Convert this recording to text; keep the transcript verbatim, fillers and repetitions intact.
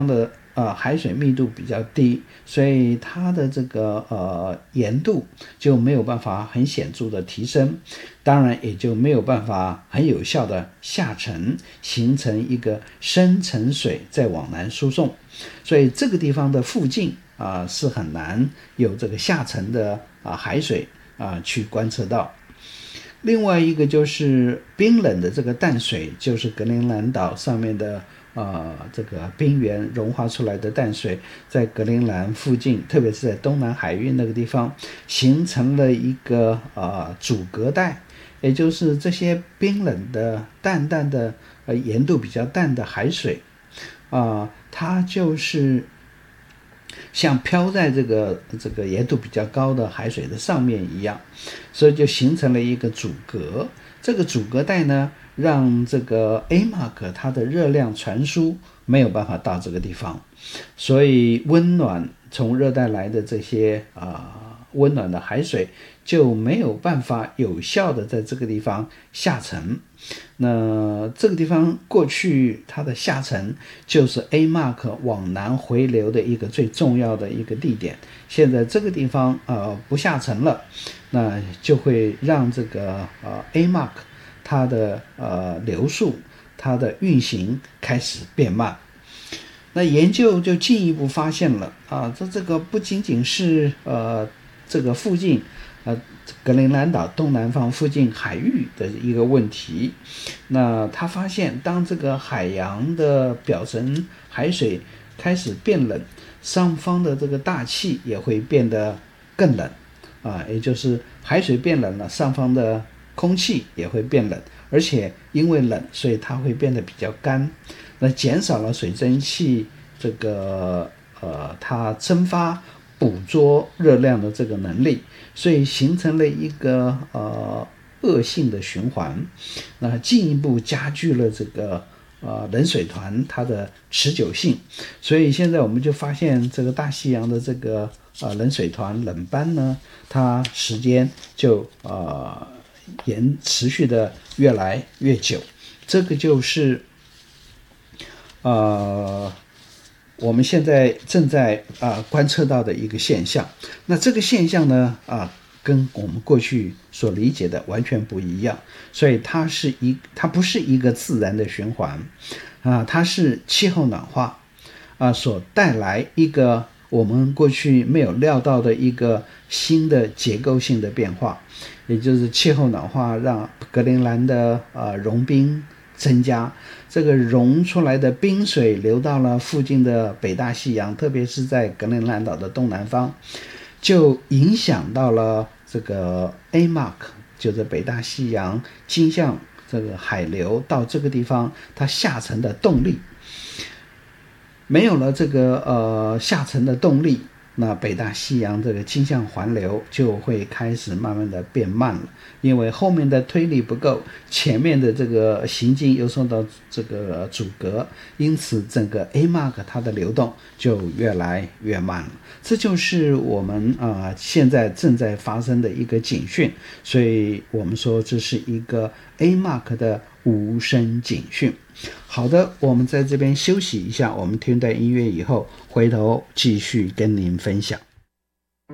的呃海水密度比较低，所以它的这个呃盐度就没有办法很显著的提升，当然也就没有办法很有效的下沉，形成一个深层水再往南输送，所以这个地方的附近啊、呃、是很难有这个下沉的啊、呃、海水啊、呃、去观测到。另外一个就是冰冷的这个淡水，就是格陵兰岛上面的呃这个冰原融化出来的淡水，在格陵兰附近，特别是在东南海域那个地方，形成了一个呃阻隔带，也就是这些冰冷的淡淡的呃盐度比较淡的海水啊、呃，它就是像飘在这个这个盐度比较高的海水的上面一样，所以就形成了一个阻隔。这个阻隔带呢，让这个 A M A C 它的热量传输没有办法到这个地方，所以温暖从热带来的这些啊、呃、温暖的海水就没有办法有效的在这个地方下沉。那这个地方过去它的下沉就是 A M A C 往南回流的一个最重要的一个地点，现在这个地方呃不下沉了，那就会让这个呃 A M A C 它的呃流速它的运行开始变慢。那研究就进一步发现了啊，这这个不仅仅是呃这个附近呃格陵兰岛东南方附近海域的一个问题。那他发现当这个海洋的表层海水开始变冷，上方的这个大气也会变得更冷啊，也就是海水变冷了，上方的空气也会变冷，而且因为冷，所以它会变得比较干，那减少了水蒸气这个呃它蒸发捕捉热量的这个能力，所以形成了一个呃恶性的循环，那进一步加剧了这个呃冷水团它的持久性。所以现在我们就发现这个大西洋的这个呃冷水团冷斑呢，它时间就呃延持续的越来越久。这个就是呃我们现在正在啊、呃、观测到的一个现象。那这个现象呢啊、呃、跟我们过去所理解的完全不一样，所以它是一它不是一个自然的循环啊、呃，它是气候暖化啊、呃、所带来一个我们过去没有料到的一个新的结构性的变化，也就是气候暖化让格陵兰的呃融冰增加，这个融出来的冰水流到了附近的北大西洋，特别是在格陵兰岛的东南方，就影响到了这个 A M A C， 就是北大西洋经向这个海流到这个地方它下沉的动力。没有了这个呃下沉的动力，那北大西洋这个经向环流就会开始慢慢的变慢了，因为后面的推力不够，前面的这个行进又受到这个阻隔，因此整个 A M A C 它的流动就越来越慢了。这就是我们啊、呃、现在正在发生的一个警讯，所以我们说这是一个 A M A C 的无声警讯。好的，我们在这边休息一下，我们听段音乐以后，回头继续跟您分享。